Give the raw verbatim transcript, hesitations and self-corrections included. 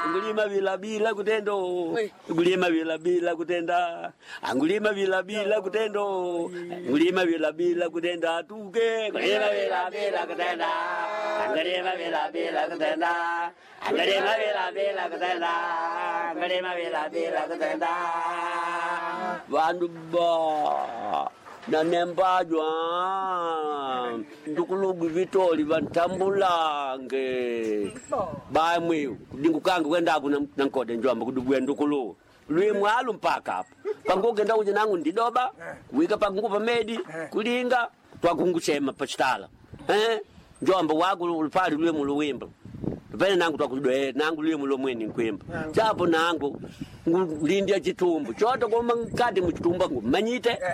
Angulima bila bila kutendo. Angulima bila bila kutenda. Angulima bila bila kutendo. Angulima bila bila kutenda tuke. Angulima bila bila kutenda. Angulima bila bila kutenda. Angulima bila bila kutenda. Angulima bila bila kutenda. Vandu ba na nembajwa ndukulugu vitoli vantambulange bamwe ndingukanga kwenda kuna nankode njomba kudubwe ndukulu lwe mwalu mpaka hapo pangoge ndauje nangu ndidoba wika pangupa medi kulinga twakungushema pachitala eh njomba wagu pali lwe muluwimba pene nangu twakudwe nangu lwe mulomweni nkwemba chapo nangu ngulindia chitumbu choto koma kadi muchitumba ngumanyite